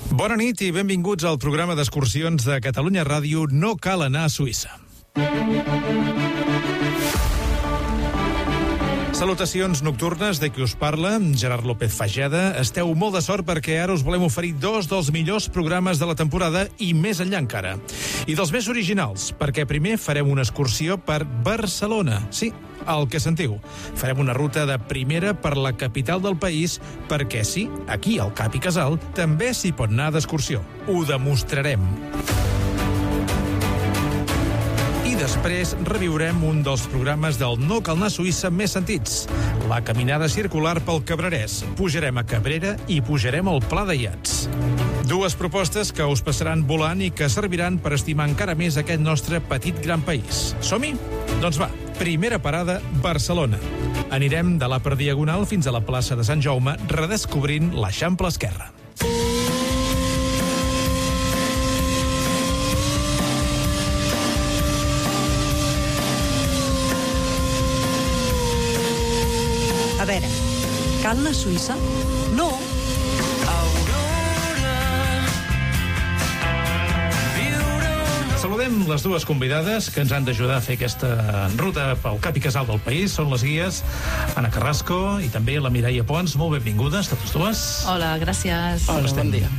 Bona nit i benvinguts al programa d'excursions de Catalunya Ràdio No cal anar a Suïssa. Salutacions nocturnes de qui us parla, Gerard López Fageda. Esteu molt de sort perquè ara us volem oferir dos dels millors programes de la temporada i més enllà encara. I dels més originals, perquè primer farem una excursió per Barcelona. Sí, el que sentiu. Farem una ruta de primera per la capital del país perquè sí, aquí al Cap i Casal també s'hi pot anar d'excursió. Ho demostrarem. I després reviurem un dels programes del No cal anar a Suïssa més sentits, la caminada circular pel Cabrerès. Pujarem a Cabrera i pujarem al Pla de Iats. Dues propostes que us passaran volant i que serviran per estimar encara més aquest nostre petit gran país. Som-hi? Doncs va, primera parada, Barcelona. Anirem de l'Upper Diagonal fins a la plaça de Sant Jaume, redescobrint l'Eixample Esquerre. A veure, cal anar a Suïssa? No. Saludem les dues convidades que ens han d'ajudar a fer aquesta ruta pel Cap i Casal del país. Són les guies Anna Carrasco i també la Mireia Pons. Molt benvingudes, totes dues. Hola, gràcies. Hola, bon dia.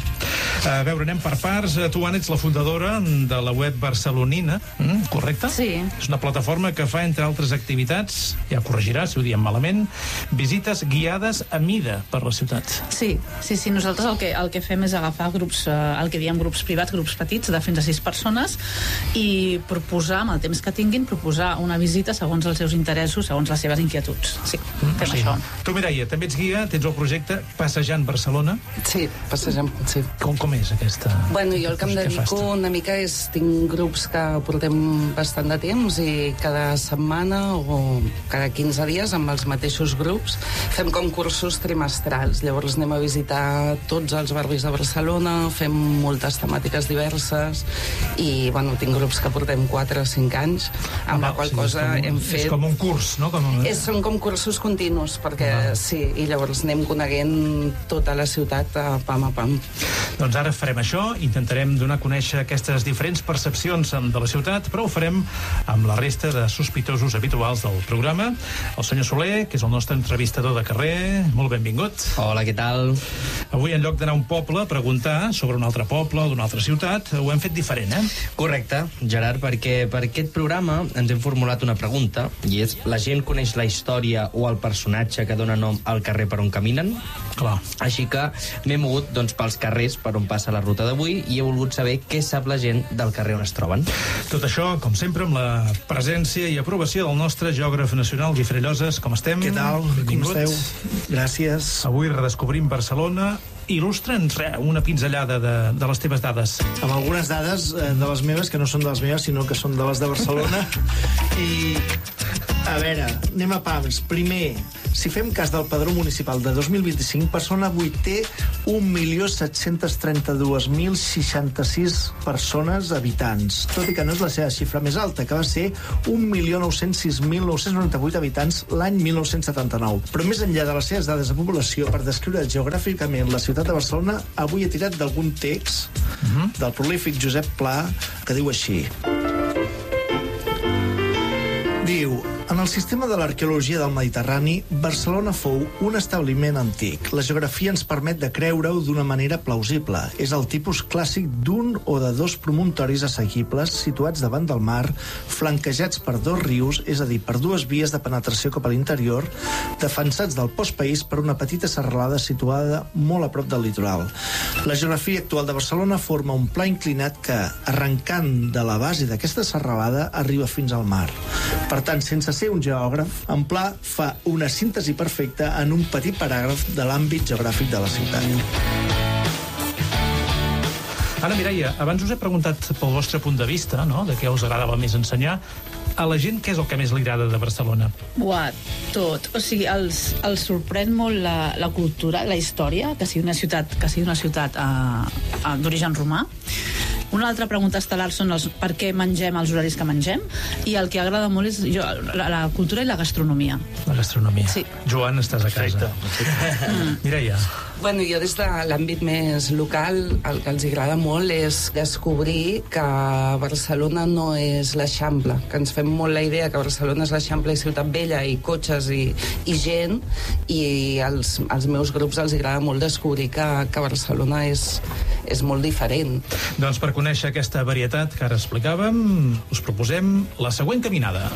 A veure, anem per parts. Tu, Anna, ets la fundadora de la web barcelonina, correcte? Sí. És una plataforma que fa, entre altres activitats, ja corregirà si ho diem malament, visites guiades a mida per la ciutat. Sí. Nosaltres el que fem és agafar grups, el que diem grups privats, grups petits, de fins a 6 persones, i proposar, amb el temps que tinguin, proposar una visita segons els seus interessos, segons les seves inquietuds. Sí, fem això. Tu, Mireia, també ets guia, tens el projecte Passejant Barcelona. Sí, passejant, sí. Com és aquesta? Bueno, jo el que em dedico una mica és... Tinc grups que portem bastant de temps i cada setmana o cada 15 dies amb els mateixos grups fem com cursos trimestrals. Llavors anem a visitar tots els barris de Barcelona, fem moltes temàtiques diverses i, bueno, tinc grups que portem 4 o 5 anys, amb la qual cosa hem fet... És com un curs, no? Són com cursos continus, perquè sí, i llavors anem coneguent tota la ciutat pam a pam. Doncs ara farem això, intentarem donar a conèixer aquestes diferents percepcions de la ciutat, però ho farem amb la resta de sospitosos habituals del programa. El senyor Soler, que és el nostre entrevistador de carrer, molt benvingut. Hola, què tal? Avui, en lloc d'anar a un poble a preguntar sobre un altre poble o d'una altra ciutat, ho hem fet diferent, Correcte, Gerard, perquè per aquest programa ens hem formulat una pregunta, i és: la gent coneix la història o el personatge que dona nom al carrer per on caminen? Clar. Així que m'he mogut pels carrers per on passa la ruta d'avui i he volgut saber què sap la gent del carrer on es troben. Tot això, com sempre, amb la presència i aprovació del nostre geògraf nacional, Guifré Lloses. Com estem? Què tal? Benvingut. Com esteu? Gràcies. Avui redescobrim Barcelona. Il·lustra'ns una pinzellada de les teves dades. Amb algunes dades de les meves, que no són de les meves, sinó que són de les de Barcelona. I, a veure, anem a pams. Primer, si fem cas del Padró Municipal de 2025, Barcelona avui té 1.732.066 persones habitants, tot i que no és la seva xifra més alta, que va ser 1.906.998 habitants l'any 1979. Però més enllà de les seves dades de població, per descriure geogràficament la ciutat de Barcelona, avui he tirat d'algun text del prolífic Josep Pla, que diu així. Diu: en el sistema de l'arqueologia del Mediterrani, Barcelona fou un establiment antic. La geografia ens permet de creure-ho d'una manera plausible. És el tipus clàssic d'un o de 2 promontoris assequibles situats davant del mar, flanquejats per 2 rius, és a dir, per 2 vies de penetració cap a l'interior, defensats del postpaís per una petita serralada situada molt a prop del litoral. La geografia actual de Barcelona forma un pla inclinat que, arrencant de la base d'aquesta serralada, arriba fins al mar. Per tant, sense ser un geògraf, en Pla fa una síntesi perfecta en un petit paràgraf de l'àmbit geogràfic de la ciutat. Ara, Mireia, abans us he preguntat pel vostre punt de vista, no?, de què us agradava més ensenyar. A la gent, què és el que més li agrada de Barcelona? Buah, tot. O sigui, els sorprèn molt la cultura, la història, que sigui una ciutat d'origen romà. Una altra pregunta estel·lar són per què mengem els horaris que mengem, i el que agrada molt és la cultura i la gastronomia. La gastronomia. Sí. Joan, estàs a casa. Perfecte. Mireia. Bueno, jo des de l'àmbit més local, el que els agrada molt és descobrir que Barcelona no és l'Eixample, que ens fem molt la idea que Barcelona és l'Eixample i Ciutat Vella i cotxes i gent, i als meus grups els agrada molt descobrir que Barcelona és molt diferent. Doncs per conèixer aquesta varietat que ara explicàvem, us proposem la següent caminada.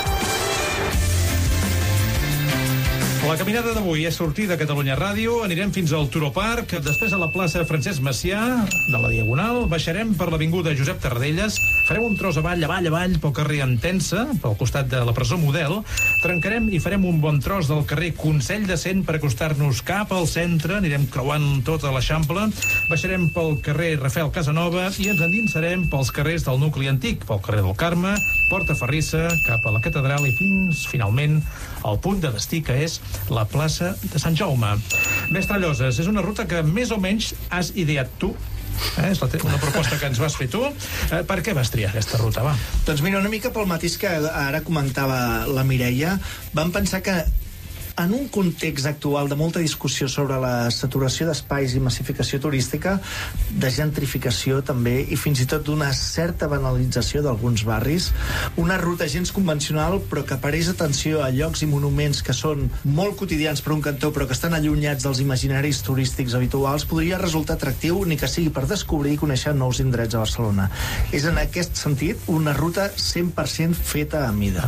La caminada d'avui és sortida a Catalunya Ràdio, anirem fins al Turó Park, després a la plaça Francesc Macià, de la Diagonal, baixarem per l'avinguda Josep Tarradellas, farem un tros avall, pel carrer Entença, pel costat de la presó Model, trencarem i farem un bon tros del carrer Consell de Cent per acostar-nos cap al centre, anirem creuant tota l'Eixample, baixarem pel carrer Rafael Casanova i ens endinsarem pels carrers del nucli antic, pel carrer del Carme, Porta Ferrissa, cap a la catedral i fins, finalment, al punt de destí, que és la plaça de Sant Jaume. Mestre Lloses, és una ruta que més o menys has ideat tu. És una proposta que ens vas fer tu. Per què vas triar aquesta ruta, va? Doncs mira, una mica pel mateix que ara comentava la Mireia, vam pensar que en un context actual de molta discussió sobre la saturació d'espais i massificació turística, de gentrificació també, i fins i tot d'una certa banalització d'alguns barris, una ruta gens convencional però que pareix atenció a llocs i monuments que són molt quotidians per un cantó però que estan allunyats dels imaginaris turístics habituals, podria resultar atractiu, ni que sigui per descobrir i conèixer nous indrets a Barcelona. És en aquest sentit una ruta 100% feta a mida.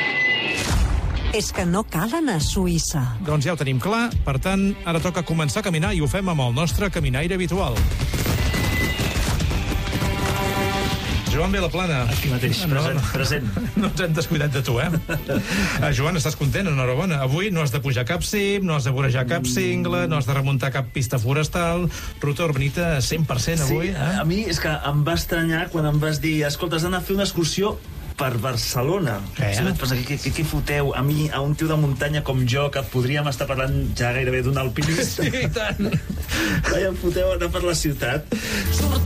És que no cal anar a Suïssa. Doncs ja ho tenim clar, per tant, ara toca començar a caminar i ho fem amb el nostre caminaire habitual. Joan Vilaplana. Aquí mateix, present. No ens hem descuidat de tu, Joan, estàs content? Enhorabona. Avui no has de pujar cap cim, no has de vorejar cap cingle, no has de remuntar cap pista forestal, ruta urbanita 100% avui. Sí, a mi és que em va estranyar quan em vas dir, escolta, has d'anar a fer una excursió per Barcelona. Sí, vaig pensar, què foteu a mi, a un tio de muntanya com jo, que podríem estar parlant ja gairebé d'un alpinista? Sí, i tant. Em foteu anar per la ciutat.